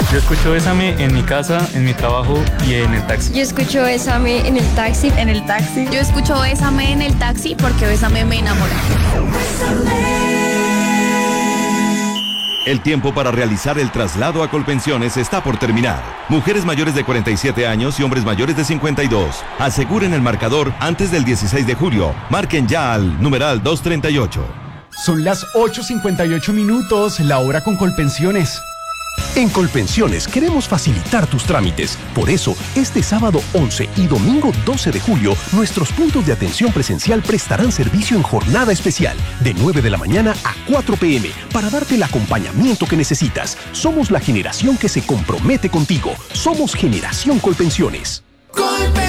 Yo escucho Bésame en mi casa, en mi trabajo y en el taxi. Yo escucho Bésame en el taxi. En el taxi. Yo escucho Bésame en el taxi porque Bésame me enamora. El tiempo para realizar el traslado a Colpensiones está por terminar. Mujeres mayores de 47 años y hombres mayores de 52. Aseguren el marcador antes del 16 de julio. Marquen ya al numeral 238. Son las 8:58 minutos, la hora con Colpensiones. En Colpensiones queremos facilitar tus trámites. Por eso, este sábado 11 y domingo 12 de julio, nuestros puntos de atención presencial prestarán servicio en jornada especial, de 9 de la mañana a 4 p.m., para darte el acompañamiento que necesitas. Somos la generación que se compromete contigo. Somos Generación Colpensiones.